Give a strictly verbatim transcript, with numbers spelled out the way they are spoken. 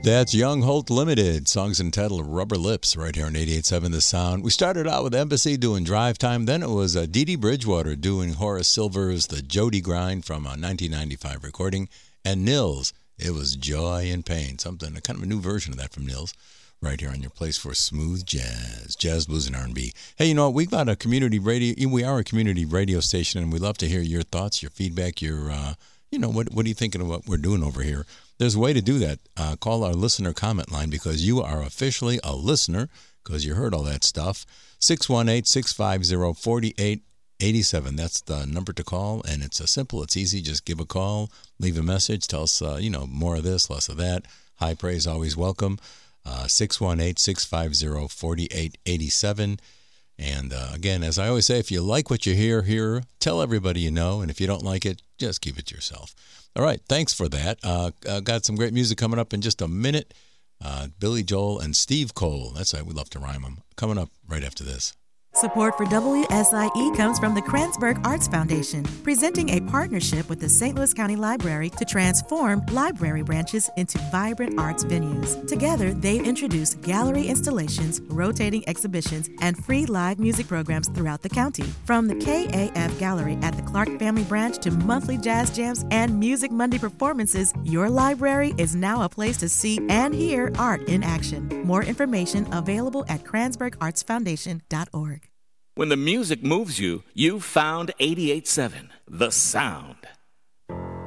That's Young Holt Limited. Songs entitled Rubber Lips right here on eighty-eight point seven The Sound. We started out with Embassy doing Drive Time. Then it was uh, Dee Dee Bridgewater doing Horace Silver's The Jody Grind from a nineteen ninety-five recording. And Nils, it was Joy and Pain. Something, a kind of a new version of that from Nils right here on your place for smooth jazz, jazz, blues, and R and B. Hey, you know, we've got a community radio. We are a community radio station, and we love to hear your thoughts, your feedback, your, uh, you know, what, what are you thinking of what we're doing over here? There's a way to do that. Uh, call our listener comment line because you are officially a listener because you heard all that stuff. six one eight, six five zero, four eight eight seven. That's the number to call, and it's uh, simple. It's easy. Just give a call, leave a message, tell us, uh, you know, more of this, less of that. High praise, always welcome. Uh, six one eight, six five zero, four eight eight seven. And uh, again, as I always say, if you like what you hear here, tell everybody you know. And if you don't like it, just keep it to yourself. All right, thanks for that. Uh, uh, got some great music coming up in just a minute. Uh, Billy Joel and Steve Cole. That's right, we love to rhyme them. Coming up right after this. Support for W S I E comes from the Kranzberg Arts Foundation, presenting a partnership with the Saint Louis County Library to transform library branches into vibrant arts venues. Together, they've introduced gallery installations, rotating exhibitions, and free live music programs throughout the county. From the K A F Gallery at the Clark Family Branch to monthly jazz jams and Music Monday performances, your library is now a place to see and hear art in action. More information available at kranzberg arts foundation dot org. When the music moves you, you found eighty-eight point seven, The Sound.